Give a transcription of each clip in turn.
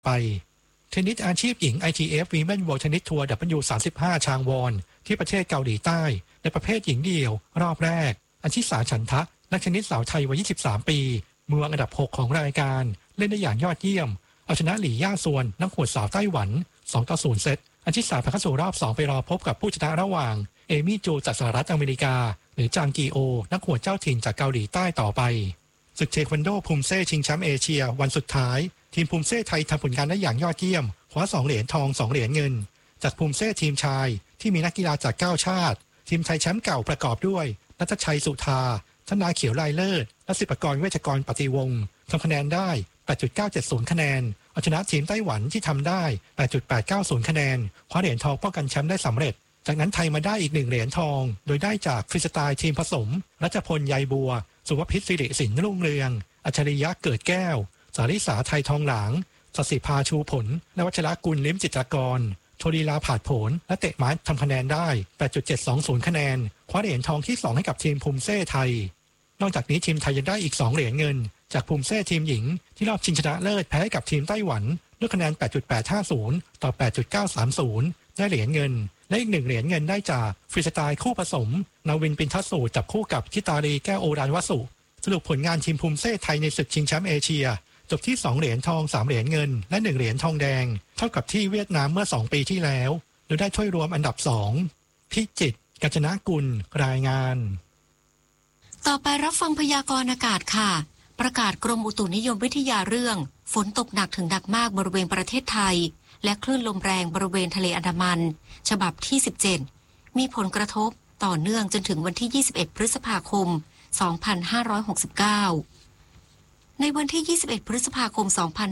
ไปเทนนิสอาชีพหญิง ITF Women World Tennis Tour W35 ชางวอนที่ประเทศเกาหลีใต้ในประเภทหญิงเดี่ยวรอบแรกอัญชิสาฉันทะนักเทนนิสสาวไทยวัย23ปีมืออันดับ6ของรายการเล่นได้อย่างยอดเยี่ยมเอาชนะหลี่ย่าซวนนักหวดสาวไต้หวัน2-0 เซตอัญชิสาผ่านเข้าสู่รอบ2ไปรอพบกับผู้ชนะระหว่างเอมี่จูจากสหรัฐอเมริกาหรือจางกีโอนักหวดเจ้าถิ่นจากเกาหลีใต้ต่อไปศึกเทควันโดภูมิเซ่ชิงแชมป์เอเชียวันสุดท้ายทีมภูมิเซ่ไทยทำผลงานได้อย่างยอดเยี่ยมคว้า2เหรียญทอง2เหรียญเงินจากภูมิเซ่ทีมชายที่มีนักกีฬาจาก9ชาติทีมไทยแชมป์เก่าประกอบด้วยณัฐชัยสุธาธนาเขียวลายเลิศและศิปกรเวชกรปฏิวงศ์ทำคะแนนได้ 8.970 คะแนนเอาชนะทีมไต้หวันที่ทำได้ 8.890 คะแนนคว้าเหรียญทองป้องกันแชมป์ได้สำเร็จจากนั้นไทยมาได้อีก1เหรียญทองโดยได้จากฟรีสไตล์ทีมผสมรัชพลใยบัวสุภพิษสิริสินรุ่งเรืองอัจฉริยะเกิดแก้วสาริสาไทยทองหลางสศิภาชูผลและวัชรกุลลิ้มจิตรกรโชลีลาผาดโผลและเตะไม้ทำคะแนนได้ 8.720 คะแนนคว้าเหรียญทองที่2ให้กับทีมภูมิเซ่ไทยนอกจากนี้ทีมไทยยังได้อีก2เหรียญเงินจากภูมิเซ่ทีมหญิงที่รอบชิงชนะเลิศแพ้กับทีมไต้หวันด้วยคะแนน 8.850 ต่อ 8.930 ได้เหรียญเงินและอีก1เหรียญเงินได้จากฟรีสไตล์คู่ผสมนาวินปินทัสสูจับคู่กับทิตารีแก้วโอรานวสุสรุปผลงานทีมภูมิเซ่ไทยในศึกชิงแชมป์เอเชียจบที่2เหรียญทอง3เหรียญเงินและ1เหรียญทองแดงเท่ากับที่เวียดนามเมื่อ2ปีที่แล้วโดยได้ถ้วยรวมอันดับ2พิจิตรกัญจนกุลรายงานต่อไปรับฟังพยากรณ์อากาศค่ะประกาศกรมอุตุนิยมวิทยาเรื่องฝนตกหนักถึงหนักมากบริเวณประเทศไทยและคลื่นลมแรงบริเวณทะเลอันดามันฉบับที่17มีผลกระทบต่อเนื่องจนถึงวันที่21พฤษภาคม2569ในวันที่21พฤษภาคม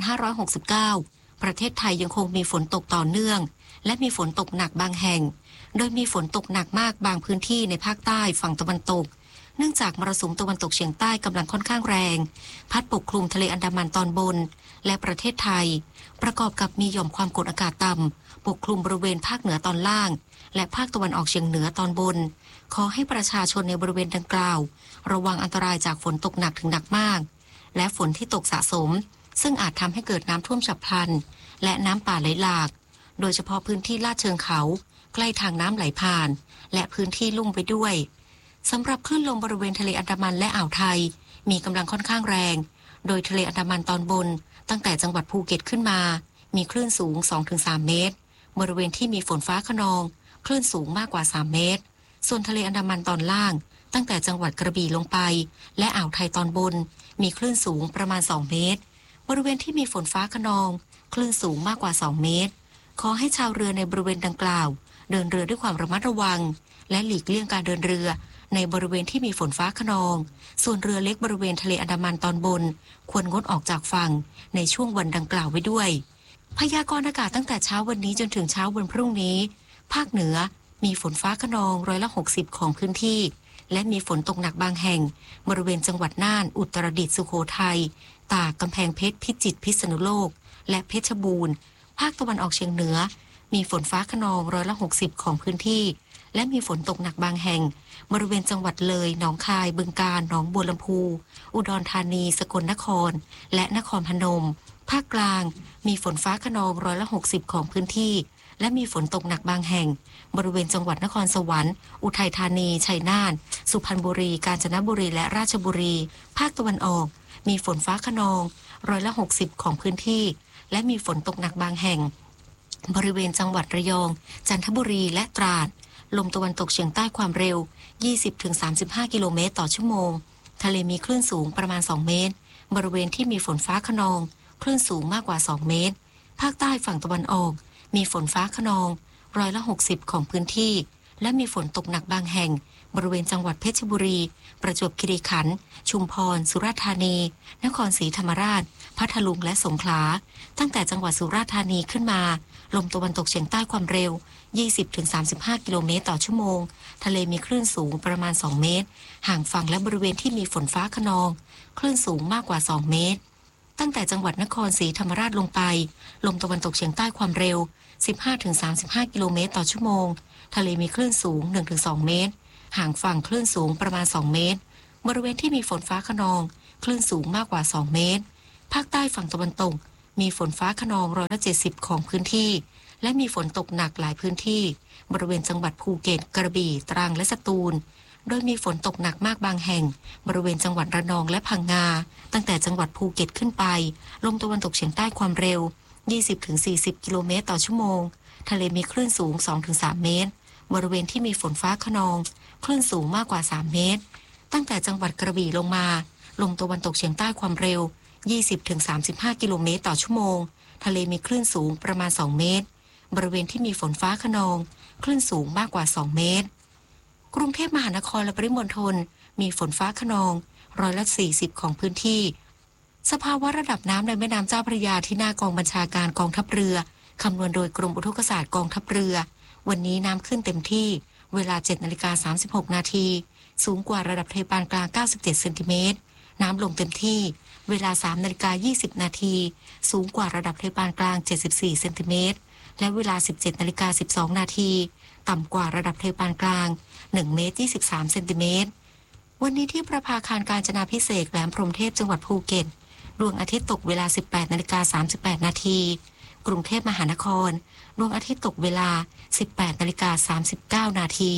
2569ประเทศไทยยังคงมีฝนตกต่อเนื่องและมีฝนตกหนักบางแห่งโดยมีฝนตกหนักมากบางพื้นที่ในภาคใต้ฝั่งตะวันตกเนื่องจากมรสุมตะวันตกเฉียงใต้กำลังค่อนข้างแรงพัดปกคลุมทะเลอันดามันตอนบนและประเทศไทยประกอบกับมีหย่อมความกดอากาศต่ำปกคลุมบริเวณภาคเหนือตอนล่างและภาคตะวันออกเฉียงเหนือตอนบนขอให้ประชาชนในบริเวณดังกล่าวระวังอันตรายจากฝนตกหนักถึงหนักมากและฝนที่ตกสะสมซึ่งอาจทำให้เกิดน้ำท่วมฉับพลันและน้ำป่าไหลหลากโดยเฉพาะพื้นที่ลาดเชิงเขาใกล้ทางน้ำไหลผ่านและพื้นที่ลุ่มไปด้วยสำหรับคลื่นลมบริเวณทะเลอันดามันและอ่าวไทยมีกำลังค่อนข้างแรงโดยทะเลอันดามันตอนบนตั้งแต่จังหวัดภูเก็ตขึ้นมามีคลื่นสูง 2-3 เมตรบริเวณที่มีฝนฟ้าคะนองคลื่นสูงมากกว่า3เมตรส่วนทะเลอันดามันตอนล่างตั้งแต่จังหวัดกระบี่ลงไปและอ่าวไทยตอนบนมีคลื่นสูงประมาณ2เมตรบริเวณที่มีฝนฟ้าคะนองคลื่นสูงมากกว่า2เมตรขอให้ชาวเรือในบริเวณดังกล่าวเดินเรือด้วยความระมัดระวังและหลีกเลี่ยงการเดินเรือในบริเวณที่มีฝนฟ้าคะนองส่วนเรือเล็กบริเวณทะเลอันดามันตอนบนควรงดออกจากฝั่งในช่วงวันดังกล่าวไว้ด้วยพยากรณ์อากาศตั้งแต่เช้าวันนี้จนถึงเช้าวันพรุ่งนี้ภาคเหนือมีฝนฟ้าคะนอง60%ของพื้นที่และมีฝนตกหนักบางแห่งบริเวณจังหวัดน่านอุตรดิตถ์สุโขทัยตากกำแพงเพชรพิจิตรพิษณุโลกและเพชรบูรณ์ภาคตะวันออกเฉียงเหนือมีฝนฟ้าคะนอง60%ของพื้นที่และมีฝนตกหนักบางแห่งบริเวณจังหวัดเลยหนองคายบึงกาฬหนองบัวลำพูอุดรธานีสกลนครและนครพนมภาคกลางมีฝนฟ้าคะนอง60%ของพื้นที่และมีฝนตกหนักบางแห่งบริเวณจังหวัดนครสวรรค์อุทัยธานีชัยนาทสุพรรณบุรีกาญจนบุรีและราชบุรีภาคตะวันออกมีฝนฟ้าคะนอง60%ของพื้นที่และมีฝนตกหนักบางแห่งบริเวณจังหวัดระยองจันทบุรีและตราดลมตะวันตกเฉียงใต้ความเร็ว 20-35 กิโลเมตรต่อชั่วโมงทะเลมีคลื่นสูงประมาณ2เมตรบริเวณที่มีฝนฟ้าคะนองคลื่นสูงมากกว่า2เมตรภาคใต้ฝั่งตะวันออกมีฝนฟ้าคะนอง60%ของพื้นที่และมีฝนตกหนักบางแห่งบริเวณจังหวัดเพชรบุรีประจวบคีรีขันธ์ชุมพรสุราษฎร์ธานีนครศรีธรรมราชพัทลุงและสงขลาตั้งแต่จังหวัดสุราษฎร์ธานีขึ้นมาลมตะวันตกเฉียงใต้ความเร็ว 20-35 กิโลเมตรต่อชั่วโมงทะเลมีคลื่นสูงประมาณ2เมตรห่างฝั่งและบริเวณที่มีฝนฟ้าคะนองคลื่นสูงมากกว่า2เมตรตั้งแต่จังหวัดนครศรีธรรมราชลงไปลมตะวันตกเฉียงใต้ความเร็ว 15-35 กิโลเมตรต่อชั่วโมงทะเลมีคลื่นสูง 1-2 เมตรห่างฝั่งคลื่นสูงประมาณ2เมตรบริเวณที่มีฝนฟ้าคะนองคลื่นสูงมากกว่า2เมตรภาคใต้ฝั่งตะวันตกมีฝนฟ้าคะนอง70%ของพื้นที่และมีฝนตกหนักหลายพื้นที่บริเวณจังหวัดภูเก็ตกระบี่ตรังและสตูลโดยมีฝนตกหนักมากบางแห่งบริเวณจังหวัดระนองและพังงาตั้งแต่จังหวัดภูเก็ตขึ้นไปลมตะวันตกเฉียงใต้ความเร็ว 20-40 กิโลเมตรต่อชั่วโมงทะเลมีคลื่นสูง 2-3 เมตรบริเวณที่มีฝนฟ้าคะนองคลื่นสูงมากกว่า3เมตรตั้งแต่จังหวัดกระบี่ลงมาลมตะวันตกเฉียงใต้ความเร็ว 20-35 กิโลเมตรต่อชั่วโมงทะเลมีคลื่นสูงประมาณ2เมตรบริเวณที่มีฝนฟ้าคะนองคลื่นสูงมากกว่า2เมตรกรุงเทพมหานครและปริมณฑลมีฝนฟ้าคะนอง40%ของพื้นที่สภาวะระดับน้ำในแม่น้ำเจ้าพระยาที่หน้ากองบัญชาการกองทัพเรือคำนวณโดยกรมอุทกศาสตร์กองทัพเรือวันนี้น้ำขึ้นเต็มที่เวลา 7:36 นาทีสูงกว่าระดับทะเลปานกลาง97เซนติเมตรน้ำลงเต็มที่เวลา 3:20 นาทีสูงกว่าระดับทะเลปานกลาง74เซนติเมตรและเวลา 17:12 นาทีต่ำกว่าระดับทะเลปานกลาง1 เมตร 23 เซนติเมตรวันนี้ที่ประภาคารกาญจนาภิเษกแหลมพรหมเทพจังหวัดภูเก็ตดวงอาทิตย์ตกเวลา 18:38 นาทีกรุงเทพมหานครดวงอาทิตย์ตกเวลา 18:39 นาที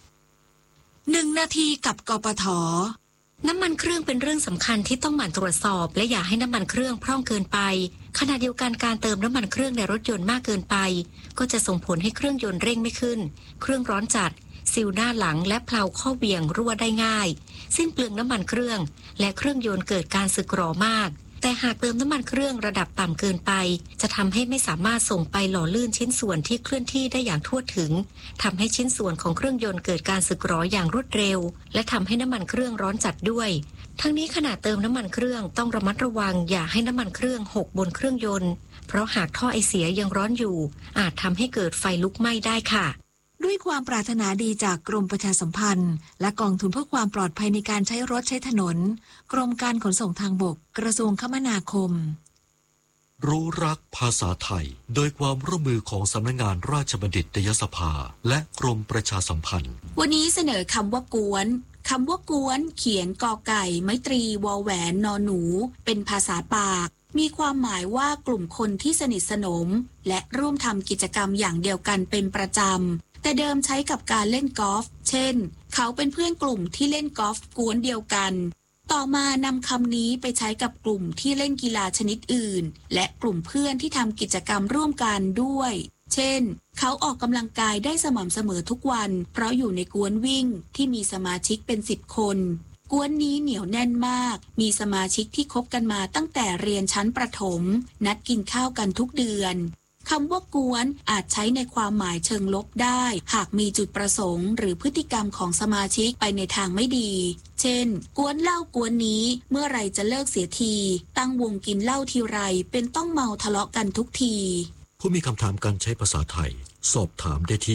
1 นาทีกับกปท. น้ำมันเครื่องเป็นเรื่องสำคัญที่ต้องหมั่นตรวจสอบและอย่าให้น้ำมันเครื่องพร่องเกินไปขณะเดียวกันการเติมน้ำมันเครื่องในรถยนต์มากเกินไปก็จะส่งผลให้เครื่องยนต์เร่งไม่ขึ้นเครื่องร้อนจัดซิลหน้าหลังและเพลาข้อเบี่ยงรั่วได้ง่ายสิ้นเปลืองน้ำมันเครื่องและเครื่องยนต์เกิดการสึกหรอมากแต่หากเติมน้ำมันเครื่องระดับต่ำเกินไปจะทำให้ไม่สามารถส่งไปหล่อลื่นชิ้นส่วนที่เคลื่อนที่ได้อย่างทั่วถึงทำให้ชิ้นส่วนของเครื่องยนต์เกิดการสึกหรออย่างรวดเร็วและทำให้น้ำมันเครื่องร้อนจัดด้วยทั้งนี้ขณะเติมน้ำมันเครื่องต้องระมัดระวังอย่าให้น้ำมันเครื่องหกบนเครื่องยนต์เพราะหากท่อไอเสียยังร้อนอยู่อาจทำให้เกิดไฟลุกไหม้ได้ค่ะด้วยความปรารถนาดีจากกรมประชาสัมพันธ์และกองทุนเพื่อความปลอดภัยในการใช้รถใช้ถนนกรมการขนส่งทางบกกระทรวงคมนาคมรู้รักภาษาไทยโดยความร่วมมือของสำนักงานราชบัณฑิตยสภาและกรมประชาสัมพันธ์วันนี้เสนอคำว่ากวนคำว่ากวนเขียนกอไก่ไม้ตรีวอแหวนนอหนูเป็นภาษาปากมีความหมายว่ากลุ่มคนที่สนิทสนมและร่วมทำกิจกรรมอย่างเดียวกันเป็นประจำแต่เดิมใช้กับการเล่นกอล์ฟเช่นเขาเป็นเพื่อนกลุ่มที่เล่นกอล์ฟกวนเดียวกันต่อมานำคำนี้ไปใช้กับกลุ่มที่เล่นกีฬาชนิดอื่นและกลุ่มเพื่อนที่ทำกิจกรรมร่วมกันด้วยเช่นเขาออกกำลังกายได้สม่ำเสมอทุกวันเพราะอยู่ในกวนวิ่งที่มีสมาชิกเป็น10 คนกวนนี้เหนียวแน่นมากมีสมาชิกที่คบกันมาตั้งแต่เรียนชั้นประถมนัดกินข้าวกันทุกเดือนคำว่ากวนอาจใช้ในความหมายเชิงลบได้หากมีจุดประสงค์หรือพฤติกรรมของสมาชิกไปในทางไม่ดีเช่นกวนเหล้ากวนนี้เมื่อไรจะเลิกเสียทีตั้งวงกินเหล้าทีไรเป็นต้องเมาทะเลาะกันทุกทีผู้มีคำถามการใช้ภาษาไทยสอบถามได้ที่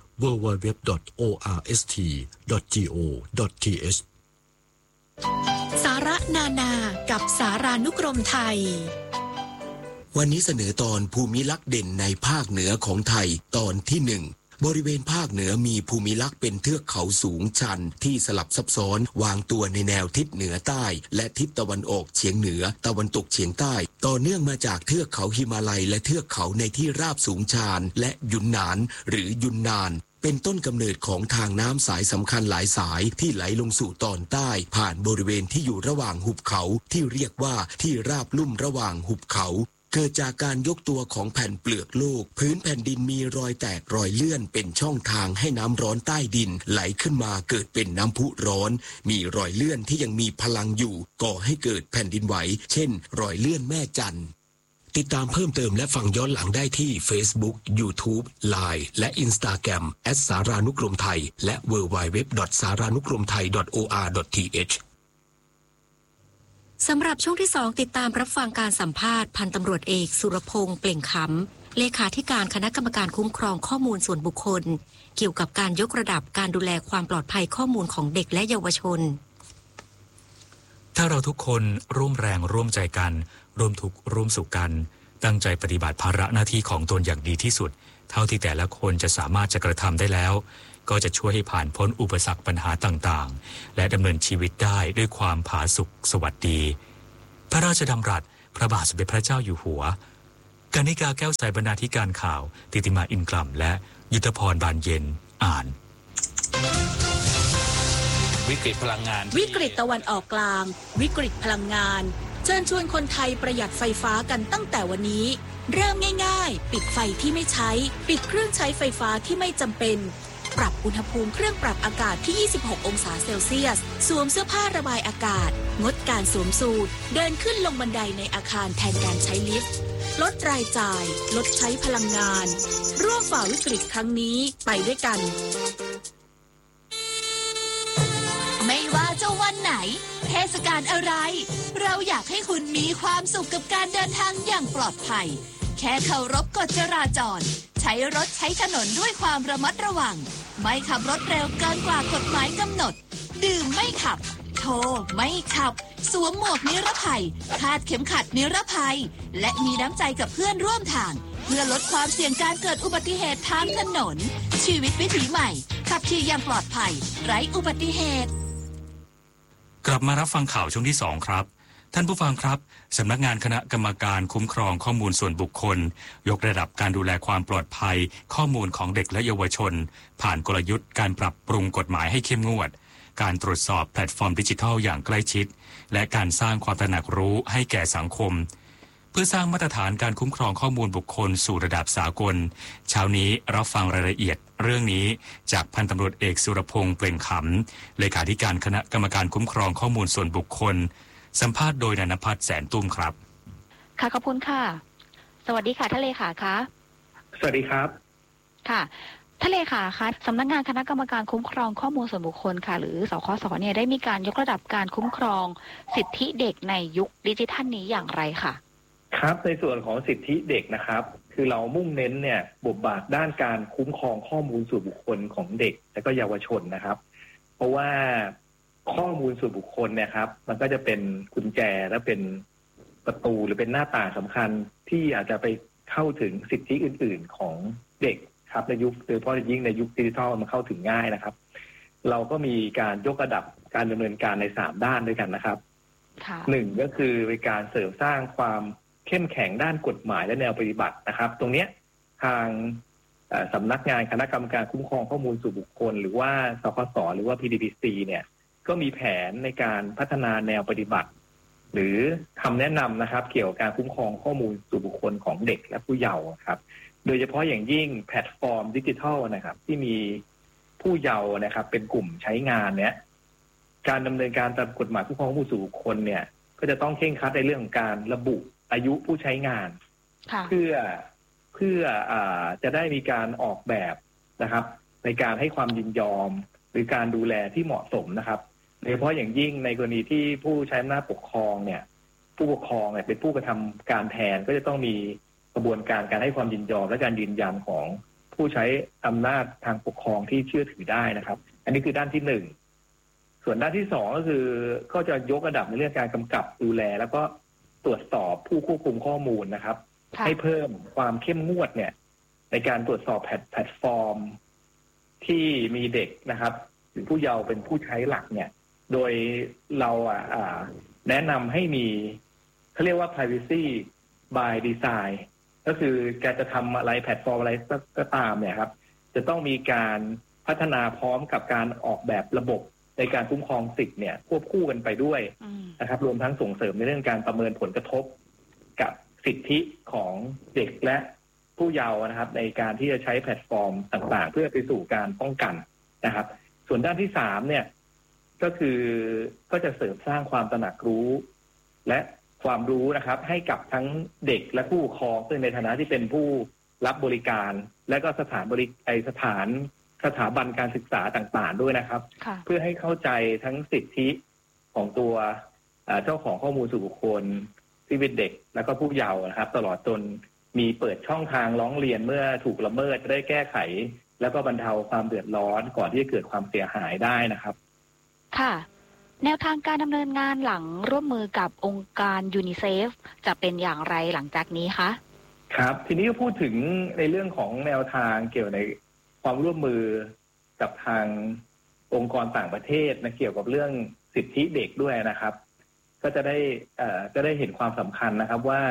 www.orst.go.th สาระนานากับสารานุกรมไทยวันนี้เสนอตอนภูมิลักษณ์เด่นในภาคเหนือของไทยตอนที่1บริเวณภาคเหนือมีภูมิลักษณ์เป็นเทือกเขาสูงชันที่สลับซับซ้อนวางตัวในแนวทิศเหนือใต้และทิศตะวันออกเฉียงเหนือตะวันตกเฉียงใต้ต่อเนื่องมาจากเทือกเขาหิมาลัยและเทือกเขาในที่ราบสูงชันและยุนนานหรือยุนนานเป็นต้นกำเนิดของทางน้ำสายสำคัญหลายสายที่ไหลลงสู่ตอนใต้ผ่านบริเวณที่อยู่ระหว่างหุบเขาที่เรียกว่าที่ราบลุ่มระหว่างหุบเขาเกิดจากการยกตัวของแผ่นเปลือกโลกพื้นแผ่นดินมีรอยแตกรอยเลื่อนเป็นช่องทางให้น้ำร้อนใต้ดินไหลขึ้นมาเกิดเป็นน้ำพุร้อนมีรอยเลื่อนที่ยังมีพลังอยู่ก่อให้เกิดแผ่นดินไหวเช่นรอยเลื่อนแม่จันทร์ติดตามเพิ่มเติมและฟังย้อนหลังได้ที่ Facebook, YouTube, Line และ Instagram @ สารานุกรมไทยและ www.saranukromthai.or.th สำหรับช่วงที่2ติดตามรับฟังการสัมภาษณ์พันตำรวจเอกสุรพงษ์เปล่งขำเลขาธิการคณะกรรมการคุ้มครองข้อมูลส่วนบุคคลเกี่ยวกับการยกระดับการดูแลความปลอดภัยข้อมูลของเด็กและเยาวชนถ้าเราทุกคนร่วมแรงร่วมใจกันร่วมทุกข์ร่วมสุขกันตั้งใจปฏิบัติภาระหน้าที่ของตนอย่างดีที่สุดเท่าที่แต่ละคนจะสามารถจะกระทำได้แล้วก็จะช่วยให้ผ่านพ้นอุปสรรคปัญหาต่างๆและดำเนินชีวิตได้ด้วยความผาสุกสวัสดีพระราชดำรัสพระบาทสมเด็จพระเจ้าอยู่หัวกนิกาแก้วใสบรรณาธิการข่าวติติมาอินกลัมและยุทธพรบานเย็นอ่านวิกฤตพลังงานวิกฤตตะวันออกกลางวิกฤตพลังงานเชิญชวนคนไทยประหยัดไฟฟ้ากันตั้งแต่วันนี้เริ่มง่ายๆปิดไฟที่ไม่ใช้ปิดเครื่องใช้ไฟฟ้าที่ไม่จำเป็นปรับอุณหภูมิเครื่องปรับอากาศที่26องศาเซลเซียสสวมเสื้อผ้าระบายอากาศงดการสวมสูทเดินขึ้นลงบันไดในอาคารแทนการใช้ลิฟต์ลดรายจ่ายลดใช้พลังงานร่วมฝ่าวิกฤตครั้งนี้ไปด้วยกันไม่ว่าจะวันไหนเทศกาลอะไรเราอยากให้คุณมีความสุขกับการเดินทางอย่างปลอดภัยแค่เคารพกฎจราจรใช้รถใช้ถนนด้วยความระมัดระวังไม่ขับรถเร็วเกินกว่ากฎหมายกำหนดดื่มไม่ขับโทรไม่ขับสวมหมวกนิรภัยคาดเข็มขัดนิรภัยและมีน้ำใจกับเพื่อนร่วมทางเพื่อลดความเสี่ยงการเกิดอุบัติเหตุทางถนนชีวิตวิถีใหม่ขับขี่อย่างปลอดภัยไร้อุบัติเหตุกลับมารับฟังข่าวช่วงที่2ครับท่านผู้ฟังครับสำนักงานคณะกรรมการคุ้มครองข้อมูลส่วนบุคคลยกระดับการดูแลความปลอดภัยข้อมูลของเด็กและเยาวชนผ่านกลยุทธ์การปรับปรุงกฎหมายให้เข้มงวดการตรวจสอบแพลตฟอร์มดิจิทัลอย่างใกล้ชิดและการสร้างความตระหนักรู้ให้แก่สังคมเพื่อสร้างมาตรฐานการคุ้มครองข้อมูลบุคคลสู่ระดับสากลเช้านี้รับฟังรายละเอียดเรื่องนี้จากพันตำรวจเอกสุรพงษ์เปล่งขำเลขาธิการคณะกรรมการคุ้มครองข้อมูลส่วนบุคคลสัมภาษณ์โดยณัฐภัทรแสนตุ้มครับค่ะขอบคุณค่ะสวัสดีค่ะท่านเลขาคะสวัสดีครับค่ะท่านเลขาคะสำนักงานคณะกรรมการคุ้มครองข้อมูลส่วนบุคคลค่ะหรือสคส.เนี่ยได้มีการยกระดับการคุ้มครองสิทธิเด็กในยุคดิจิทัลนี้อย่างไรค่ะครับในส่วนของสิทธิเด็กนะครับคือเรามุ่งเน้นเนี่ยบทบาทด้านการคุ้มครองข้อมูลส่วนบุคคลของเด็กและก็เยาวชนนะครับเพราะว่าข้อมูลส่วนบุคคลเนี่ยครับมันก็จะเป็นกุญแจและเป็นประตูหรือเป็นหน้าต่างสำคัญที่อาจจะไปเข้าถึงสิทธิอื่นๆของเด็กครับในยุคโดยเฉพาะยิ่งในยุคดิจิทัลมันเข้าถึงง่ายนะครับเราก็มีการยกระดับการดำเนินการใน3ด้านด้วยกันนะครับ1ก็คือเป็นการเสริมสร้างความเข้มแข็งด้านกฎหมายและแนวปฏิบัตินะครับตรงนี้ทางสำนักงานคณะกรรมการคุ้มครองข้อมูลส่วนบุคคลหรือว่าสคส.หรือว่า PDPC เนี่ยก็มีแผนในการพัฒนาแนวปฏิบัติหรือคำแนะนำนะครับเกี่ยวกับการคุ้มครองข้อมูลส่วนบุคคลของเด็กและผู้เยาว์ครับโดยเฉพาะอย่างยิ่งแพลตฟอร์มดิจิทัลนะครับที่มีผู้เยาว์นะครับเป็นกลุ่มใช้งานเนี้ยการดำเนินการตามกฎหมายคุ้มครองข้อมูลส่วนบุคคลเนี่ยก็จะต้องเคร่งครัดในเรื่องของการระบุอายุผู้ใช้งานเพื่อจะได้มีการออกแบบนะครับในการให้ความยินยอมหรือการดูแลที่เหมาะสมนะครับโดยเฉพาะอย่างยิ่งในกรณีที่ผู้ใช้อำนาจปกครองเนี่ยผู้ปกครองเนี่ยเป็นผู้กระทำการแทนก็จะต้องมีกระบวนการให้ความยินยอมและการยืนยันของผู้ใช้อำนาจทางปกครองที่เชื่อถือได้นะครับอันนี้คือด้านที่1ส่วนด้านที่2ก็คือก็จะยกระดับในเรื่องการกำกับดูแลแล้วก็ตรวจสอบผู้ควบคุมข้อมูลนะครับให้เพิ่มความเข้มงวดเนี่ยในการตรวจสอบแพลตฟอร์มที่มีเด็กนะครับหรือผู้เยาว์เป็นผู้ใช้หลักเนี่ยโดยเราแนะนำให้มีเขาเรียกว่า privacy by design ก็คือการจะทำอะไรแพลตฟอร์มอะไรก็ตามเนี่ยครับจะต้องมีการพัฒนาพร้อมกับการออกแบบระบบในการคุ้มครองสิทธิ์เนี่ยควบคู่กันไปด้วยนะครับรวมทั้งส่งเสริมในเรื่องการประเมินผลกระทบกับสิทธิของเด็กและผู้เยาว์นะครับในการที่จะใช้แพลตฟอร์มต่างๆเพื่อไปสู่การป้องกันนะครับส่วนด้านที่3เนี่ยก็คือก็จะเสริมสร้างความตระหนักรู้และความรู้นะครับให้กับทั้งเด็กและผู้ปกครองซึ่งในฐานะที่เป็นผู้รับบริการและก็สถาบันการศึกษาต่างๆด้วยนะครับเพื่อให้เข้าใจทั้งสิทธิของตัวเจ้าของข้อมูลส่วนบุคคลที่เป็นเด็กแล้วก็ผู้เยาว์นะครับตลอดจนมีเปิดช่องทางร้องเรียนเมื่อถูกละเมิดจะได้แก้ไขแล้วก็บรรเทาความเดือดร้อนก่อนที่จะเกิดความเสียหายได้นะครับค่ะแนวทางการดำเนินงานหลังร่วมมือกับองค์การยูนิเซฟจะเป็นอย่างไรหลังจากนี้คะครับทีนี้ก็พูดถึงในเรื่องของแนวทางเกี่ยวในความร่วมมือกับทางองค์กรต่างประเทศนะเกี่ยวกับเรื่องสิทธิเด็กด้วยนะครับก็จะได้เห็นความสำคัญนะครับว่า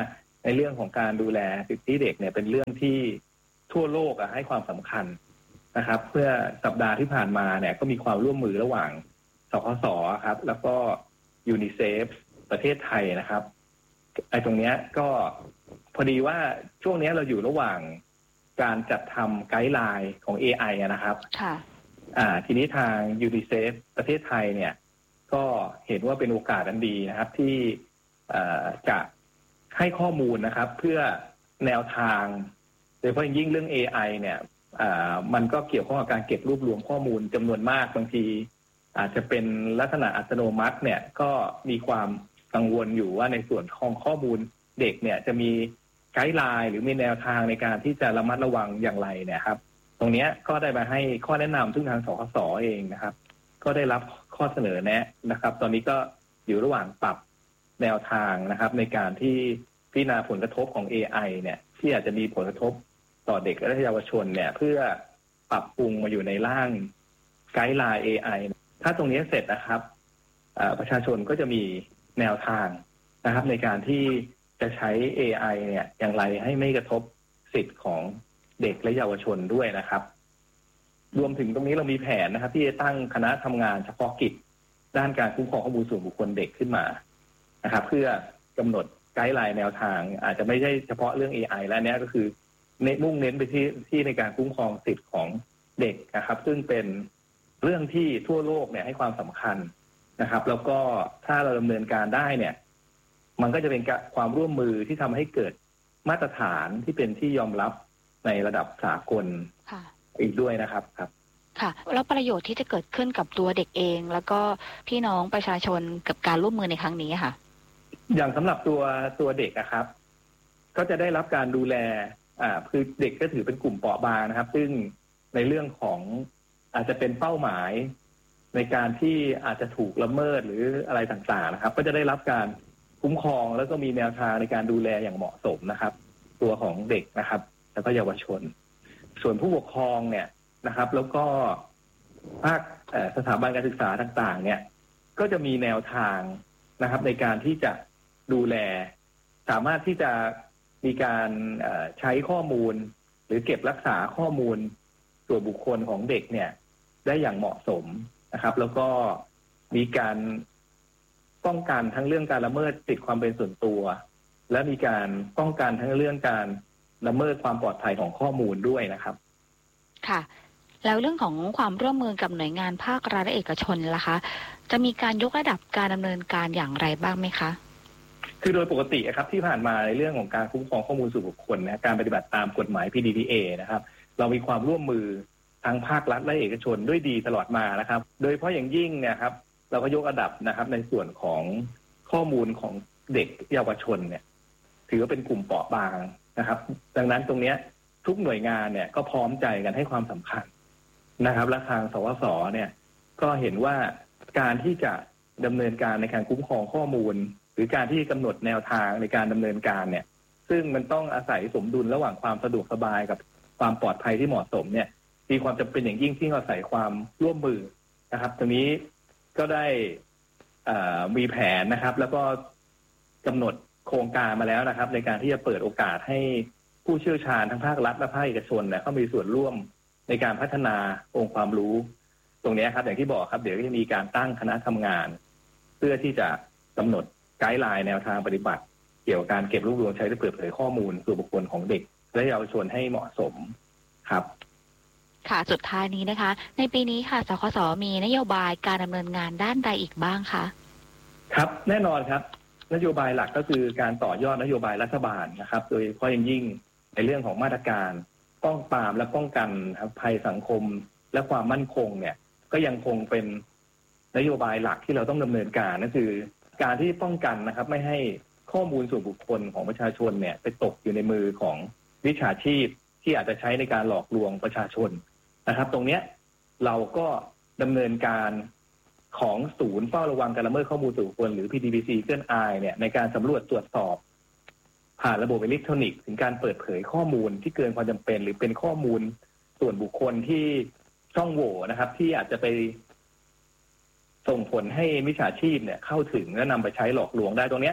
ในเรื่องของการดูแลสิทธิเด็กเนี่ยเป็นเรื่องที่ทั่วโลกให้ความสำคัญนะครับเพื่อสัปดาห์ที่ผ่านมาเนี่ยก็มีความร่วมมือระหว่างสคส.ครับแล้วก็ยูนิเซฟประเทศไทยนะครับไอ้ตรงเนี้ยก็พอดีว่าช่วงนี้เราอยู่ระหว่างการจัดทำไกด์ไลน์ของ AI นะครับค่ะทีนี้ทางยูนิเซฟประเทศไทยเนี่ยก็เห็นว่าเป็นโอกาสอันดีนะครับที่จะให้ข้อมูลนะครับเพื่อแนวทางโดยเฉพาะยิ่งเรื่อง AI เนี่ยมันก็เกี่ยวข้องกับการเก็บรวบรวมข้อมูลจำนวนมากบางทีอาจจะเป็นลักษณะอัตโนมัติเนี่ยก็มีความกังวลอยู่ว่าในส่วนของข้อมูลเด็กเนี่ยจะมีไกด์ไลน์หรือมีแนวทางในการที่จะระมัดระวังอย่างไรเนี่ยครับตรงนี้ก็ได้มาให้ข้อแนะนำซึ่งทางสคส.เองนะครับก็ได้รับข้อเสนอแนะนะครับตอนนี้ก็อยู่ระหว่างปรับแนวทางนะครับในการที่พิจารณาผลกระทบของ AI เนี่ยที่อาจจะมีผลกระทบต่อเด็กและเยาวชนเนี่ยเพื่อปรับปรุงมาอยู่ในร่างไกด์ไลน์ AI ถ้าตรงนี้เสร็จนะครับประชาชนก็จะมีแนวทางนะครับในการที่จะใช้ AI เนี่ยอย่างไรให้ไม่กระทบสิทธิ์ของเด็กและเยาวชนด้วยนะครับรวมถึงตรงนี้เรามีแผนนะครับที่จะตั้งคณะทำงานเฉพาะกิจด้านการคุ้มครองข้อมูลส่วนบุคคลเด็กขึ้นมานะครับเพื่อกำหนดไกด์ไลน์แนวทางอาจจะไม่ใช่เฉพาะเรื่อง AI แล้วเนี้ยก็คือมุ่งเน้นไปที่ในการคุ้มครองสิทธิ์ของเด็กนะครับซึ่งเป็นเรื่องที่ทั่วโลกเนี่ยให้ความสำคัญนะครับแล้วก็ถ้าเราดำเนินการได้เนี่ยมันก็จะเป็นความร่วมมือที่ทำให้เกิดมาตรฐานที่เป็นที่ยอมรับในระดับสากลอีกด้วยนะครับครับค่ะแล้วประโยชน์ที่จะเกิดขึ้นกับตัวเด็กเองแล้วก็พี่น้องประชาชนกับการร่วมมือในครั้งนี้ค่ะอย่างสำหรับตัวเด็กนะครับก็จะได้รับการดูแลคือเด็กก็ถือเป็นกลุ่มเปราะบางนะครับซึ่งในเรื่องของอาจจะเป็นเป้าหมายในการที่อาจจะถูกละเมิดหรืออะไรต่างๆนะครับก็จะได้รับการคุ้มครองแล้วก็มีแนวทางในการดูแลอย่างเหมาะสมนะครับตัวของเด็กนะครับแล้วก็เยาวชนส่วนผู้ปกครองเนี่ยนะครับแล้วก็ภาคสถาบันการศึกษาต่างๆเนี่ยก็จะมีแนวทางนะครับในการที่จะดูแลสามารถที่จะมีการใช้ข้อมูลหรือเก็บรักษาข้อมูลส่วนบุคคลของเด็กเนี่ยได้อย่างเหมาะสมนะครับแล้วก็มีการป้องกันทั้งเรื่องการละเมิดสิทธิความเป็นส่วนตัวและมีการป้องกันทั้งเรื่องการละเมิดความปลอดภัยของข้อมูลด้วยนะครับค่ะแล้วเรื่องของความร่วมมือกับหน่วยงานภาครัฐและเอกชนล่ะคะจะมีการยกระดับการดำเนินการอย่างไรบ้างไหมคะคือโดยปกติครับที่ผ่านมาในเรื่องของการคุ้มครองข้อมูลส่วนบุคคลนะการปฏิบัติตามกฎหมาย PDPA นะครับเรามีความร่วมมือทางภาครัฐและเอกชนด้วยดีตลอดมานะครับโดยเฉพาะอย่างยิ่งเนี่ยครับเราก็ยกระดับนะครับในส่วนของข้อมูลของเด็กเยาวชนเนี่ยถือว่าเป็นกลุ่มเปราะบางนะครับดังนั้นตรงนี้ทุกหน่วยงานเนี่ยก็พร้อมใจกันให้ความสำคัญนะครับและทางสวส.เนี่ยก็เห็นว่าการที่จะดำเนินการในการคุ้มครองข้อมูลหรือการที่กำหนดแนวทางในการดำเนินการเนี่ยซึ่งมันต้องอาศัยสมดุลระหว่างความสะดวกสบายกับความปลอดภัยที่เหมาะสมเนี่ยมีความจำเป็นอย่างยิ่งที่อาศัยความร่วมมือนะครับตรงนี้ก็ได้มีแผนนะครับแล้วก็กำหนดโครงการมาแล้วนะครับในการที่จะเปิดโอกาสให้ผู้เชี่ยวชาญทั้งภาครัฐและภาคเอกชนเนี่ยเข้ามีส่วนร่วมในการพัฒนาองค์ความรู้ตรงนี้ครับอย่างที่บอกครับเดี๋ยวจะมีการตั้งคณะทำงานเพื่อที่จะกำหนดไกด์ไลน์แนวทางปฏิบัติเกี่ยวกับการเก็บรวบรวมใช้และเปิดเผยข้อมูลส่วนบุคคลของเด็กและเยาวชนให้เหมาะสมครับค่ะสุดท้ายนี้นะคะในปีนี้ค่ะสคส.มีนโยบายการดำเนินงานด้านใดอีกบ้างคะครับแน่นอนครับนโยบายหลักก็คือการต่อยอดนโยบายรัฐบาลนะครับโดยเฉพาะอย่างยิ่งในเรื่องของมาตรการป้องปรามและป้องกันภัยสังคมและความมั่นคงเนี่ยก็ยังคงเป็นนโยบายหลักที่เราต้องดำเนินการนั่นคือการที่ป้องกันนะครับไม่ให้ข้อมูลส่วนบุคคลของประชาชนเนี่ยไปตกอยู่ในมือของมิจฉาชีพที่อาจจะใช้ในการหลอกลวงประชาชนนะครับตรงนี้เราก็ดำเนินการของศูนย์เฝ้าระวังการละเมิดข้อมูลส่วนบุคคลหรือ PDPC เคลื่อนอายเนี่ยในการสำรวจตรวจสอบผ่านระบบอิเล็กทรอนิกส์ถึงการเปิดเผยข้อมูลที่เกินความจำเป็นหรือเป็นข้อมูลส่วนบุคคลที่ช่องโหว่นะครับที่อาจจะไปส่งผลให้มิจฉาชีพเนี่ยเข้าถึงและนำไปใช้หลอกลวงได้ตรงนี้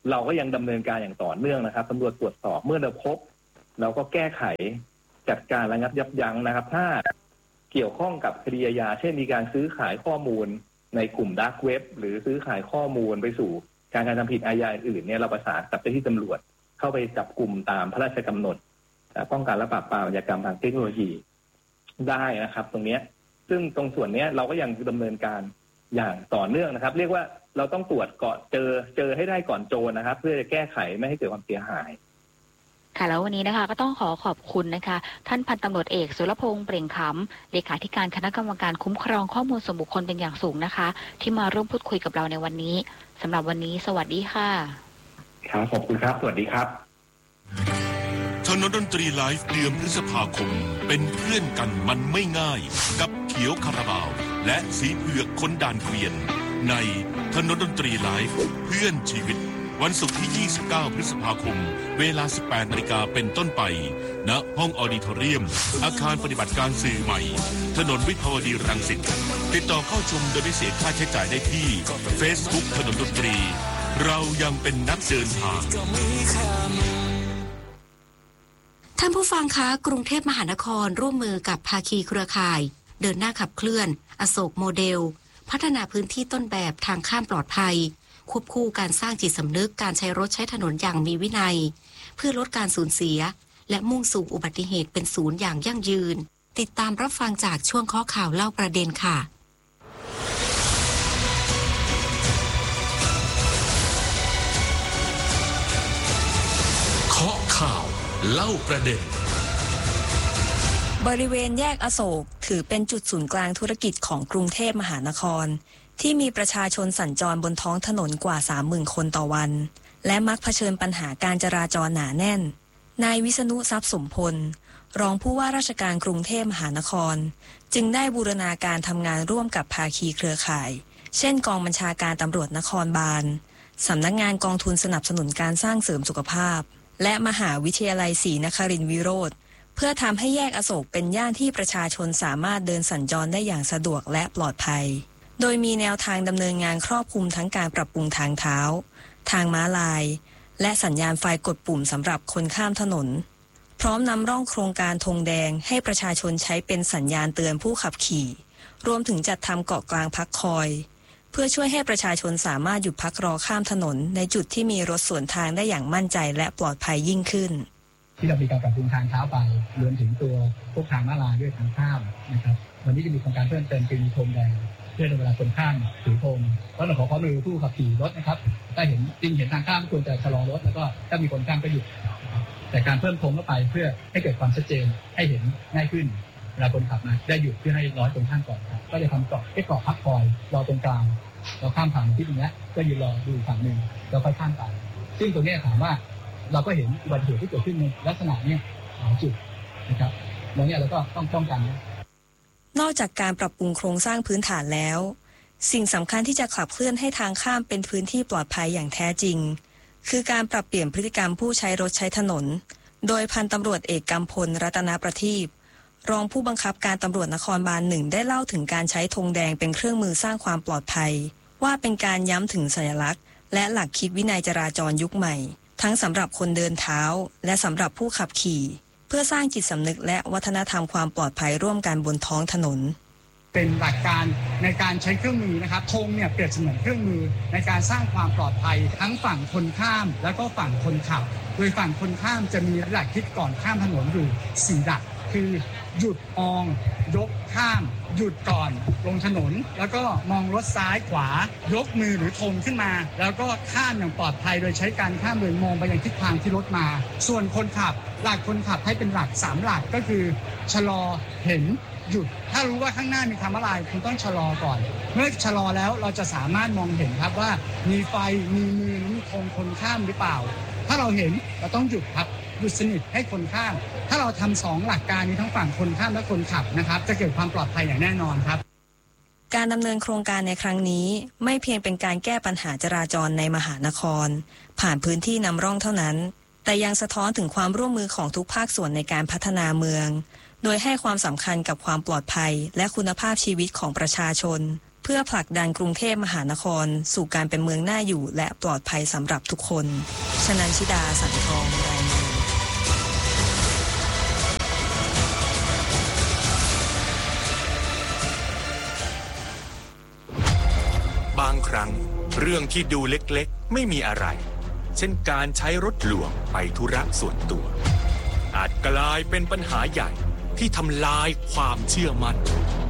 เราก็ยังดำเนินการอย่างต่อเนื่องนะครับตำรวจตรวจสอบเมื่อเราพบเราก็แก้ไขจัดการระงับยับยั้งนะครับถ้าเกี่ยวข้องกับคดีอาญาเช่นมีการซื้อขายข้อมูลในกลุ่มดาร์กเว็บหรือซื้อขายข้อมูลไปสู่การกระทำผิดอาญาอื่นเนี่ยเราประสานกับเจ้าหน้าที่ตำรวจเข้าไปจับกลุ่มตามพระราชกำหนดป้องกันและปราบปรามอาชญากรรมทางเทคโนโลยีได้นะครับตรงนี้ซึ่งตรงส่วนนี้เราก็ยังดำเนินการอย่างต่อเนื่องนะครับเรียกว่าเราต้องตรวจก่อนเจอให้ได้ก่อนโจรนะครับเพื่อจะแก้ไขไม่ให้เกิดความเสียหายค่ะแล้ววันนี้นะคะก็ต้องขอบคุณนะคะท่านพันตำรวจเอกสุรพงษ์เปล่งขำเลขาธิการคณะกรรมการคุ้มครองข้อมูลส่วนบุคคลเป็นอย่างสูงนะคะที่มาร่วมพูดคุยกับเราในวันนี้สำหรับวันนี้สวัสดีค่ะครับขอบคุณครับสวัสดีครับถนนดนตรีไลฟ์เดือนพฤษภาคมเป็นเพื่อนกันมันไม่ง่ายกับเขียวคาราบาวและสีเผือกคนด่านเกวียนในถนนดนตรีไลฟ์เพื่อนชีวิตวันศุกร์ที่ 29 พฤษภาคมเวลา 18 นาฬิกาเป็นต้นไปณห้องออดิทอเรียมอาคารปฏิบัติการสื่อใหม่ถนนวิภาวดีรังสิตติดต่อเข้าชมโดยไม่เสียค่าใช้จ่ายได้ที่ Facebook ถนนดนตรีเรายังเป็นนักเดินทางท่านผู้ฟังคะกรุงเทพมหานครร่วมมือกับภาคีเครือข่ายเดินหน้าขับเคลื่อนอโศกโมเดลพัฒนาพื้นที่ต้นแบบทางข้ามปลอดภัยควบคู่การสร้างจิตสำนึกการใช้รถใช้ถนนอย่างมีวินัยเพื่อลดการสูญเสียและมุ่งสู่อุบัติเหตุเป็นศูนย์อย่างยั่งยืนติดตามรับฟังจากช่วงข้อข่าวเล่าประเด็นค่ะข้อข่าวเล่าประเด็นบริเวณแยกอโศกถือเป็นจุดศูนย์กลางธุรกิจของกรุงเทพมหานครที่มีประชาชนสัญจรบนท้องถนนกว่า 30,000 คนต่อวันและมักเผชิญปัญหาการจราจรหนาแน่นนายวิษณุทรัพย์สมพลรองผู้ว่าราชการกรุงเทพมหานครจึงได้บูรณาการทำงานร่วมกับภาคีเครือข่ายเช่นกองบัญชาการตำรวจนครบาลสำนักงานกองทุนสนับสนุนการสร้างเสริมสุขภาพและมหาวิทยาลัยศรีนครินทร์วิโรธเพื่อทำให้แยกอโศกเป็นย่านที่ประชาชนสามารถเดินสัญจรได้อย่างสะดวกและปลอดภัยโดยมีแนวทางดำเนินงานครอบคลุมทั้งการปรับปรุงทางเท้าทางม้าลายและสัญญาณไฟกดปุ่มสำหรับคนข้ามถนนพร้อมนำร่องโครงการธงแดงให้ประชาชนใช้เป็นสัญญาณเตือนผู้ขับขี่รวมถึงจัดทำเกาะกลางพักคอยเพื่อช่วยให้ประชาชนสามารถหยุดพักรอข้ามถนนในจุดที่มีรถสวนทางได้อย่างมั่นใจและปลอดภัยยิ่งขึ้นที่เรามีการปรับปรุงทางเท้าไปรวมถึงตัวพวกทางม้าลายด้วยทางข้ามนะครับวันนี้จะมีโครงการเพิ่มเติมเป็นธงแดงเพื่อในเวลาคนข้ามถือธงเพราะเราขอความร่วมมือผู้ขับขี่รถนะครับถ้าเห็นทางข้ามควรจะชะลอรถแล้วก็ถ้ามีคนข้ามก็หยุดแต่การเพิ่มธงเข้าไปเพื่อให้เกิดความชัดเจนให้เห็นง่ายขึ้นเวลาคนขับมาได้หยุดเพื่อให้ร้อยคนข้ามก่อนก็จะทำเกาะพักคอยรอตรงกลางเราข้ามผ่านที่ตรงนี้ก็ยืนรอดูฝั่งหนึ่งแล้วค่อยข้ามไปซึ่งตรงนี้ถามว่าเราก็เห็นอุบัติเหตุที่เกิดขึ้นในลักษณะนี้หลายจุดนะครับแล้วเนี่ยเราก็ต้องป้องกันนอกจากการปรับปรุงโครงสร้างพื้นฐานแล้วสิ่งสำคัญที่จะขับเคลื่อนให้ทางข้ามเป็นพื้นที่ปลอดภัยอย่างแท้จริงคือการปรับเปลี่ยนพฤติกรรมผู้ใช้รถใช้ถนนโดยพันตำรวจเอกกำพลรัตนประทีปรองผู้บังคับการตำรวจนครบาล 1ได้เล่าถึงการใช้ธงแดงเป็นเครื่องมือสร้างความปลอดภัยว่าเป็นการย้ำถึงสัญลักษณ์และหลักคิดวินัยจราจรยุคใหม่ทั้งสำหรับคนเดินเท้าและสำหรับผู้ขับขี่เพื่อสร้างจิตสำนึกและวัฒนธรรมความปลอดภัยร่วมกันบนท้องถนนเป็นหลักการในการใช้เครื่องมือนะครับธงเนี่ยเปรียบเสมือนเครื่องมือในการสร้างความปลอดภัยทั้งฝั่งคนข้ามแล้วก็ฝั่งคนขับโดยฝั่งคนข้ามจะมีหลักคิดก่อนข้ามถนนอยู่4หลักคือหยุดมองยกข้ามหยุดก่อนลงถนนแล้วก็มองรถซ้ายขวายกมือหรือธงขึ้นมาแล้วก็ข้ามอย่างปลอดภัยโดยใช้การข้ามโดยมองไปยังทิศทางที่รถมาส่วนคนขับหลักคนขับให้เป็นหลัก3หลักก็คือชะลอเห็นหยุดถ้ารู้ว่าข้างหน้ามีทางม้าลายคุณต้องชะลอก่อนเมื่อชะลอแล้วเราจะสามารถมองเห็นครับว่ามีไฟมีมือมีธงคนข้ามหรือเปล่าถ้าเราเห็นเราต้องหยุดครับหยุดสนิทให้คนข้ามถ้าเราทำ2หลักการนี้ทั้งฝั่งคนข้ามและคนขับนะครับจะเกิดความปลอดภัยอย่างแน่นอนครับการดำเนินโครงการในครั้งนี้ไม่เพียงเป็นการแก้ปัญหาจราจรในมหานครผ่านพื้นที่นำร่องเท่านั้นแต่ยังสะท้อนถึงความร่วมมือของทุกภาคส่วนในการพัฒนาเมืองโดยให้ความสำคัญกับความปลอดภัยและคุณภาพชีวิตของประชาชนเพื่อผลักดันกรุงเทพมหานครสู่การเป็นเมืองน่าอยู่และปลอดภัยสำหรับทุกคนชนันชิดาสันทองรายงานบางครั้งเรื่องที่ดูเล็กๆไม่มีอะไรเช่นการใช้รถหลวงไปธุระส่วนตัวอาจกลายเป็นปัญหาใหญ่ที่ทำลายความเชื่อมั่น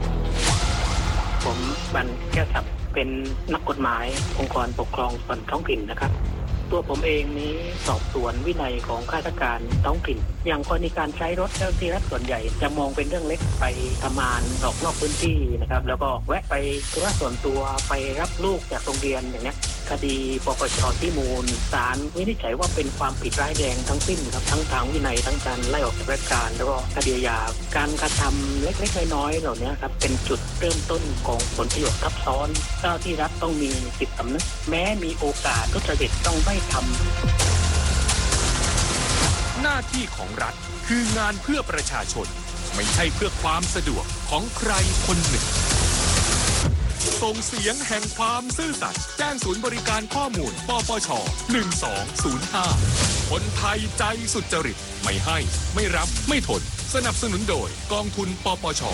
ผมบันแก้วศักดิ์เป็นนักกฎหมายองค์กรปกครองส่วนท้องถิ่นนะครับตัวผมเองนี้สอบสวนวินัยของข้าราชการท้องถิ่นอย่างกรณีการใช้รถเจ้าที่รัฐส่วนใหญ่จะมองเป็นเรื่องเล็กไปทำงานออกนอกพื้นที่นะครับแล้วก็แวะไปธุระส่วนตัวไปรับลูกจากโรงเรียนอย่างนี้คดีปปช.ที่มูลศาลวินิจฉัยว่าเป็นความผิดร้ายแรงทั้งสิ้นครับทั้งทางวินัยทั้งการไล่ออกจากราชการแล้วก็คดีอาญาการกระทำเล็กๆน้อยๆเหล่านี้ครับเป็นจุดเริ่มต้นของผลประโยชน์ทับซ้อนเจ้าที่รัฐต้องมีจิตสำนึกแม้มีโอกาสทุจริตต้องไม่ทำหน้าที่ของรัฐคืองานเพื่อประชาชนไม่ใช่เพื่อความสะดวกของใครคนหนึ่งส่งเสียงแห่งความซื่อสัตย์แจ้งศูนย์บริการข้อมูลปปช. 1205คนไทยใจสุจริตไม่ให้ไม่รับไม่ทนสนับสนุนโดยกองทุนปปช.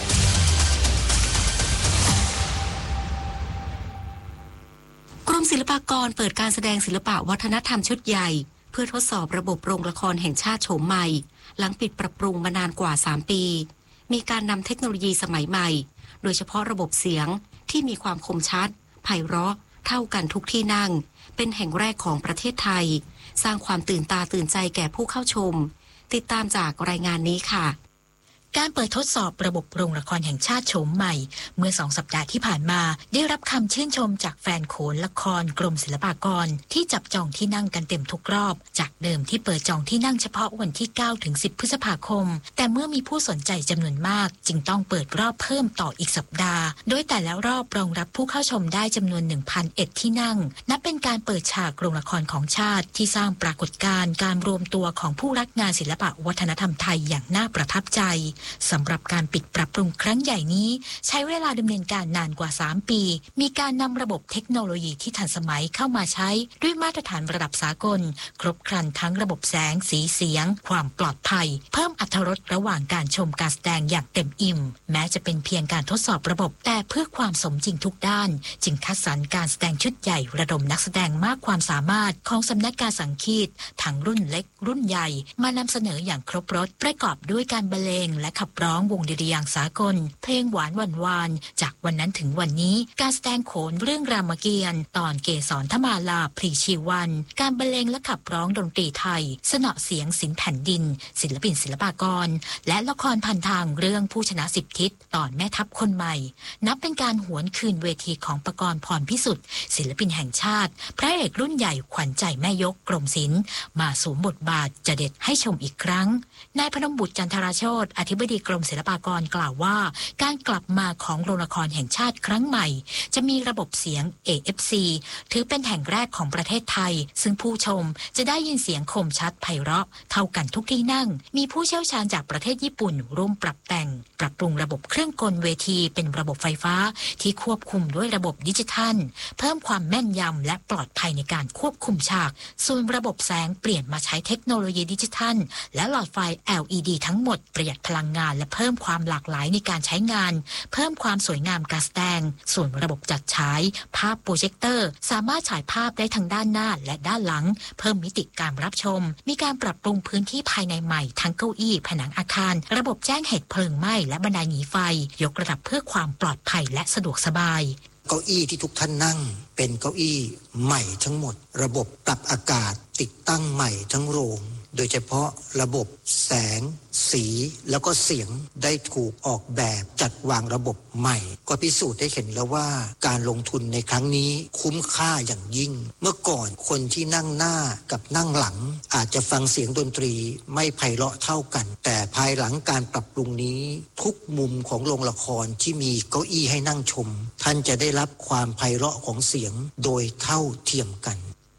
กรมศิลปากรเปิดการแสดงศิลปะวัฒนธรรมชุดใหญ่เพื่อทดสอบระบบโรงละครแห่งชาติโฉมใหม่หลังปิดปรับปรุงมานานกว่า3 ปีมีการนำเทคโนโลยีสมัยใหม่โดยเฉพาะระบบเสียงที่มีความคมชัดไพเราะเท่ากันทุกที่นั่งเป็นแห่งแรกของประเทศไทยสร้างความตื่นตาตื่นใจแก่ผู้เข้าชมติดตามจากรายงานนี้ค่ะการเปิดทดสอบระบบโรงละครแห่งชาติโฉมใหม่เมื่อ2 สัปดาห์ที่ผ่านมาได้รับคำชื่นชมจากแฟนโขนละครกรมศิลปากรที่จับจองที่นั่งกันเต็มทุกรอบจากเดิมที่เปิดจองที่นั่งเฉพาะวันที่9 ถึง 10 พฤษภาคมแต่เมื่อมีผู้สนใจจำนวนมากจึงต้องเปิดรอบเพิ่มต่ออีกสัปดาห์โดยแต่ละรอบรองรับผู้เข้าชมได้จำนวน 1,001 ที่นั่งนับเป็นการเปิดฉากโรงละครของชาติที่สร้างปรากฏการณ์การรวมตัวของผู้รักงานศิลปะวัฒนธรรมไทยอย่างน่าประทับใจสำหรับการปิดปรับปรุงครั้งใหญ่นี้ใช้เวลาดำเนินการนานกว่า3 ปีมีการนำระบบเทคโนโลยีที่ทันสมัยเข้ามาใช้ด้วยมาตรฐานระดับสากลครบครันทั้งระบบแสงสีเสียงความปลอดภัยเพิ่มอรรถรสระหว่างการชมการแสดงอย่างเต็มอิ่มแม้จะเป็นเพียงการทดสอบระบบแต่เพื่อความสมจริงทุกด้านจึงคัดสรรการแสดงชุดใหญ่ระดมนักแสดงมากความสามารถของสำนักการสังคีตทั้งรุ่นเล็กรุ่นใหญ่มานำเสนออย่างครบรสประกอบด้วยการบรรเลงและขับร้องวงดุริยางค์สากลเพลงหวานหวานจากวันนั้นถึงวันนี้การแสดงโขนเรื่องรามเกียรติ์ตอนเกสรทมาลาพรีชีวันการบรรเลงและขับร้องดนตรีไทยสนอเสียงศิลป์แผ่นดินศิลปินศิลปากรและละครพันทางเรื่องผู้ชนะ10 ทิศตอนแม่ทัพคนใหม่นับเป็นการหวนคืนเวทีของปกรณ์พรพิสุทธิ์ศิลปินแห่งชาติพระเอกรุ่นใหญ่ขวัญใจแม่ยกกรมศิลป์มาสวมบทบาทจะเด็ดให้ชมอีกครั้งนายพนมบุตรจันทราโชติอธิบดีกรมศิลปากรกล่าวว่าการกลับมาของโรงละครแห่งชาติครั้งใหม่จะมีระบบเสียง AFC ถือเป็นแห่งแรกของประเทศไทยซึ่งผู้ชมจะได้ยินเสียงคมชัดไพเราะเท่ากันทุกที่นั่งมีผู้เชี่ยวชาญจากประเทศญี่ปุ่นร่วมปรับแต่งปรับปรุงระบบเครื่องกลเวทีเป็นระบบไฟฟ้าที่ควบคุมด้วยระบบดิจิทัลเพิ่มความแม่นยำและปลอดภัยในการควบคุมฉากส่วนระบบแสงเปลี่ยนมาใช้เทคโนโลยีดิจิทัลและหลอดไฟ LED ทั้งหมดประหยัดพลังงานและเพิ่มความหลากหลายในการใช้งานเพิ่มความสวยงามการแสดงส่วนระบบจัดฉายภาพโปรเจคเตอร์สามารถฉายภาพได้ทั้งด้านหน้าและด้านหลังเพิ่มมิติการรับชมมีการปรับปรุงพื้นที่ภายในใหม่ทั้งเก้าอี้ผนังอาคารระบบแจ้งเหตุเพลิงไหม้และบันไดหนีไฟยกระดับเพื่อความปลอดภัยและสะดวกสบายเก้าอี้ที่ทุกท่านนั่งเป็นเก้าอี้ใหม่ทั้งหมดระบบปรับอากาศติดตั้งใหม่ทั้งโรงโดยเฉพาะระบบแสงสีแล้วก็เสียงได้ถูกออกแบบจัดวางระบบใหม่ก็พิสูจน์ได้เห็นแล้วว่าการลงทุนในครั้งนี้คุ้มค่าอย่างยิ่งเมื่อก่อนคนที่นั่งหน้ากับนั่งหลังอาจจะฟังเสียงดนตรีไม่ไพเราะเท่ากันแต่ภายหลังการปรับปรุงนี้ทุกมุมของโรงละครที่มีเก้าอี้ให้นั่งชมท่านจะได้รับความไพเราะของเสียงโดยเท่าเทียมกันภ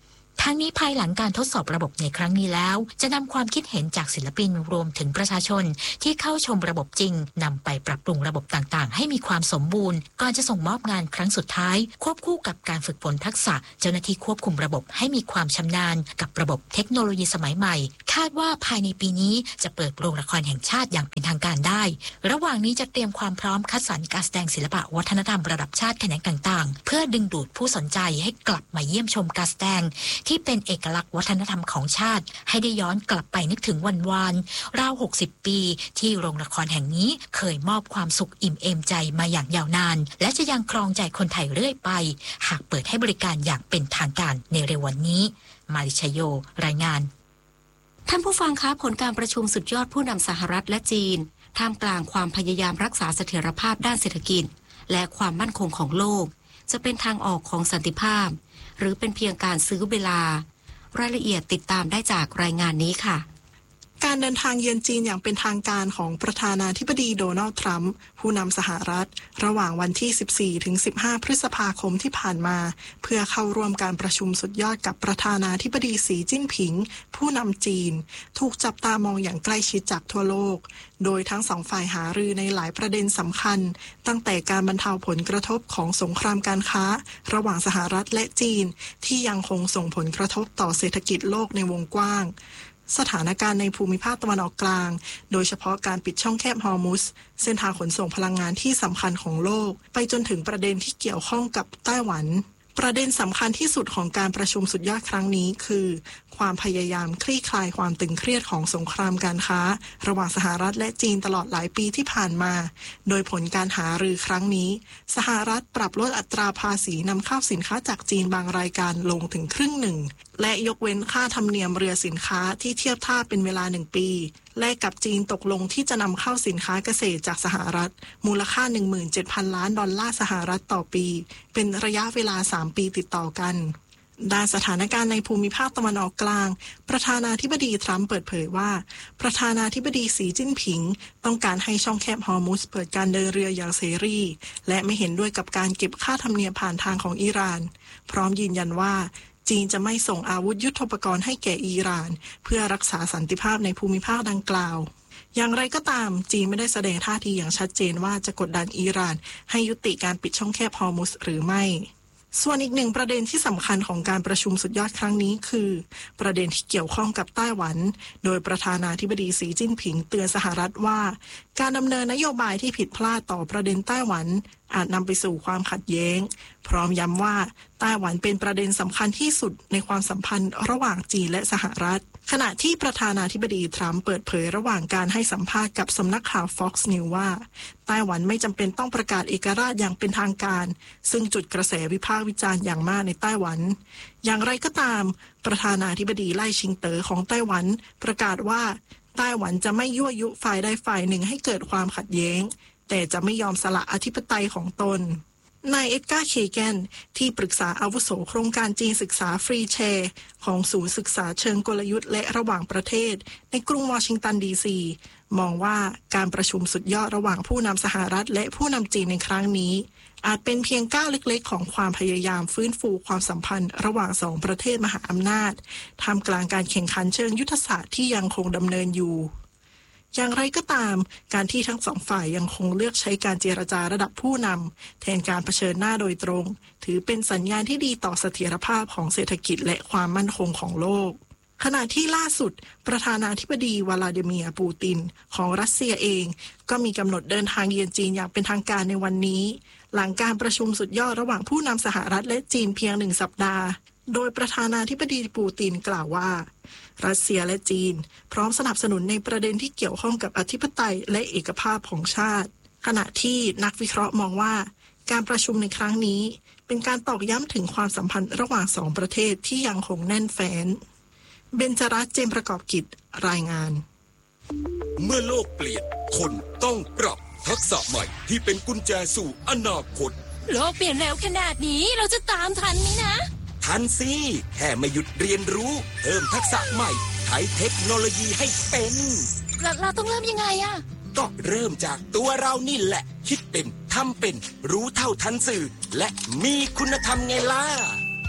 ทั้งนี้ภายหลังการทดสอบระบบในครั้งนี้แล้วจะนำความคิดเห็นจากศิลปินรวมถึงประชาชนที่เข้าชมระบบจริงนำไปปรับปรุงระบบต่างๆให้มีความสมบูรณ์ก่อนจะส่งมอบงานครั้งสุดท้ายควบคู่กับการฝึกฝนทักษะเจ้าหน้าที่ควบคุมระบบให้มีความชำนาญกับระบบเทคโนโลยีสมัยใหม่คาดว่าภายในปีนี้จะเปิดโรงละครแห่งชาติอย่างเป็นทางการได้ระหว่างนี้จะเตรียมความพร้อมคัดสรรการแสดงศิลปะวัฒนธรรมระดับชาติแขนงต่างๆเพื่อดึงดูดผู้สนใจให้กลับมาเยี่ยมชมการแสดงที่เป็นเอกลักษณ์วัฒนธรรมของชาติให้ได้ย้อนกลับไปนึกถึงวันวานราว60 ปีที่โรงละครแห่งนี้เคยมอบความสุขอิ่มเอมใจมาอย่างยาวนานและจะยังครองใจคนไทยเรื่อยไปหากเปิดให้บริการอย่างเป็นทางการในเร็ววันนี้มาริชโยรายงานท่านผู้ฟังคะผลการประชุมสุดยอดผู้นำสหรัฐและจีนท่ามกลางความพยายามรักษาเสถียรภาพด้านเศรษฐกิจและความมั่นคงของโลกจะเป็นทางออกของสันติภาพหรือเป็นเพียงการซื้อเวลารายละเอียดติดตามได้จากรายงานนี้ค่ะการเดินทางเยือนจีนอย่างเป็นทางการของประธานาธิบดีโดนัลด์ทรัมป์ผู้นำสหรัฐระหว่างวันที่ 14 ถึง 15 พฤษภาคมที่ผ่านมาเพื่อเข้าร่วมการประชุมสุดยอดกับประธานาธิบดีสีจิ้นผิงผู้นำจีนถูกจับตามองอย่างใกล้ชิดจากทั่วโลกโดยทั้งสองฝ่ายหารือในหลายประเด็นสำคัญตั้งแต่การบรรเทาผลกระทบของสงครามการค้าระหว่างสหรัฐและจีนที่ยังคงส่งผลกระทบต่อเศรษฐกิจโลกในวงกว้างสถานการณ์ในภูมิภาคตะวันออกกลางโดยเฉพาะการปิดช่องแคบฮอร์มุซเส้นทางขนส่งพลังงานที่สำคัญของโลกไปจนถึงประเด็นที่เกี่ยวข้องกับไต้หวันประเด็นสำคัญที่สุดของการประชุมสุดยอดครั้งนี้คือความพยายามคลี่คลายความตึงเครียดของสงครามการค้าระหว่างสหรัฐและจีนตลอดหลายปีที่ผ่านมาโดยผลการหารือครั้งนี้สหรัฐปรับลดอัตราภาษีนำเข้าสินค้าจากจีนบางรายการลงถึงครึ่งหนึ่งและยกเว้นค่าธรรมเนียมเรือสินค้าที่เทียบท่าเป็นเวลา1 ปีและกับจีนตกลงที่จะนำเข้าสินค้าเกษตรจากสหรัฐมูลค่า 17,000 ล้านดอลลาร์สหรัฐต่อปีเป็นระยะเวลา3 ปีติดต่อกันด้านสถานการณ์ในภูมิภาคตะวันออกกลางประธานาธิบดีทรัมป์เปิดเผยว่าประธานาธิบดีสีจิ้นผิงต้องการให้ช่องแคบฮอร์มุซเปิดการเดินเรืออย่างเสรีและไม่เห็นด้วยกับการเก็บค่าธรรมเนียมผ่านทางของอิหร่านพร้อมยืนยันว่าจีนจะไม่ส่งอาวุธยุทโธปกรณ์ให้แก่อิหร่านเพื่อรักษาสันติภาพในภูมิภาคดังกล่าวอย่างไรก็ตามจีนไม่ได้แสดงท่าทีอย่างชัดเจนว่าจะกดดันอิหร่านให้ยุติการปิดช่องแคบฮอร์มุซหรือไม่ส่วนอีกหนึ่งประเด็นที่สำคัญของการประชุมสุดยอดครั้งนี้คือประเด็นที่เกี่ยวข้องกับไต้หวันโดยประธานาธิบดีสีจิ้นผิงเตือนสหรัฐว่าการดำเนินนโยบายที่ผิดพลาดต่อประเด็นไต้หวันอาจนำไปสู่ความขัดแย้งพร้อมย้ำว่าไต้หวันเป็นประเด็นสำคัญที่สุดในความสัมพันธ์ระหว่างจีนและสหรัฐขณะที่ประธานาธิบดีทรัมป์เปิดเผยระหว่างการให้สัมภาษณ์กับสำนักข่าว Fox News ว่าไต้หวันไม่จำเป็นต้องประกาศเอกราชอย่างเป็นทางการซึ่งจุดกระแสวิพากษ์วิจารณ์อย่างมากในไต้หวันอย่างไรก็ตามประธานาธิบดีไล่ชิงเต๋อของไต้หวันประกาศว่าไต้หวันจะไม่ยั่วยุฝ่ายใดฝ่ายหนึ่งให้เกิดความขัดแย้งแต่จะไม่ยอมสละอธิปไตยของตนนายเอ็ดการ์ เคแกนที่ปรึกษาอาวุโสโครงการจีนศึกษาฟรีแชร์ของศูนย์ศึกษาเชิงกลยุทธ์และระหว่างประเทศในกรุงวอชิงตันดีซีมองว่าการประชุมสุดยอดระหว่างผู้นำสหรัฐและผู้นำจีนในครั้งนี้อาจเป็นเพียงก้าวเล็กๆของความพยายามฟื้นฟูความสัมพันธ์ระหว่าง2 ประเทศมหาอำนาจท่ามกลางการแข่งขันเชิงยุทธศาสตร์ที่ยังคงดำเนินอยู่อย่างไรก็ตามการที่ทั้ง2 ฝ่ายยังคงเลือกใช้การเจรจาระดับผู้นำแทนการเผชิญหน้าโดยตรงถือเป็นสัญญาณที่ดีต่อเสถียรภาพของเศรษฐกิจและความมั่นคงของโลกขณะที่ล่าสุดประธานาธิบดีวลาดิเมียร์ปูตินของรัสเซียเองก็มีกำหนดเดินทางเยือนจีนอย่างเป็นทางการในวันนี้หลังการประชุมสุดยอดระหว่างผู้นำสหรัฐและจีนเพียง1 สัปดาห์โดยประธานาธิบดีปูตินกล่าวว่ารัสเซียและจีนพร้อมสนับสนุนในประเด็นที่เกี่ยวข้องกับอธิปไตยและเอกภาพของชาติขณะที่นักวิเคราะห์มองว่าการประชุมในครั้งนี้เป็นการตอกย้ำถึงความสัมพันธ์ระหว่าง2 ประเทศที่ยังคงแน่นแฟ้นเบญจรัตน์ เจมส์ประกอบกิจรายงานเมื่อโลกเปลี่ยนคนต้องปรับทักษะใหม่ที่เป็นกุญแจสู่อนาคตโลกเปลี่ยนเร็วขนาดนี้เราจะตามทันไหมนะทันสิแค่ไม่หยุดเรียนรู้เพิ่มทักษะใหม่ใช้เทคโนโลยีให้เป็นเราต้องเริ่มยังไงอะก็เริ่มจากตัวเรานี่แหละคิดเป็นทำเป็นรู้เท่าทันสื่อและมีคุณธรรมไงล่ะ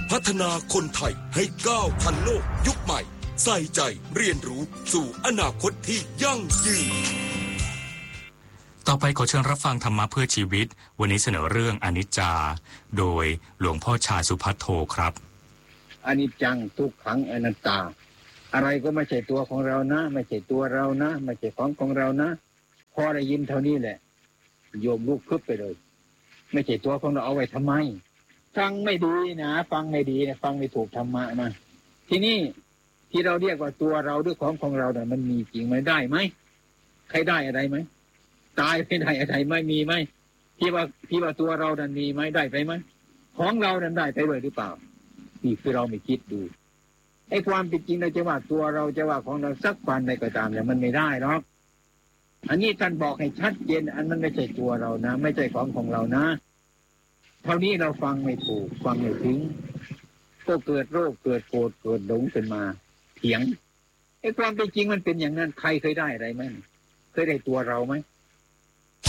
พัฒนาคนไทยให้ก้าวทันโลกยุคใหม่ใส่ใจเรียนรู้สู่อนาคตที่ยั่งยืนต่อไปขอเชิญรับฟังธรรมะเพื่อชีวิตวันนี้เสนอเรื่องอนิจจาโดยหลวงพ่อชาสุภัทโทครับอนิจจังทุกขังอนัตตาอะไรก็ไม่ใช่ตัวของเรานะไม่ใช่ตัวเรานะไม่ใช่ของเรานะพอได้ยินเท่านี้แหละโยมลุกขึ้นไปเลยไม่ใช่ตัวของเราเอาไว้ทำไมฟังไม่ดีนะฟังไม่ดีนะฟังไม่ถูกธรรมะนะทีนี้ที่เราเรียกว่าตัวเราด้วยของเราเนี่ยมันมีจริงไหมได้ไหมใครได้อะไรไหมตายไม่ได้อะไรไม่มีไหมที่ว่าตัวเรานั้นมีไหมได้ไปไหมของเรานั้นได้ไปเลยหรือเปล่านี่คือเราไม่คิดดูไอ้ความเป็นจริงเราจะว่าตัวเราจะว่าของเราสักวันใดก็ตามเนี่ยมันไม่ได้หรอกอันนี้ท่านบอกให้ชัดเจนอันมันไม่ใช่ตัวเรานะไม่ใช่ของเรานะเท่านี้เราฟังไม่ถูกฟังไม่ถึงก็เกิดโรคเกิดโกรธเกิดหลงขึ้นมาเถียงไอ้ความเป็นจริงมันเป็นอย่างนั้นใครเคยได้อะไรไหมเคยได้ตัวเราไหม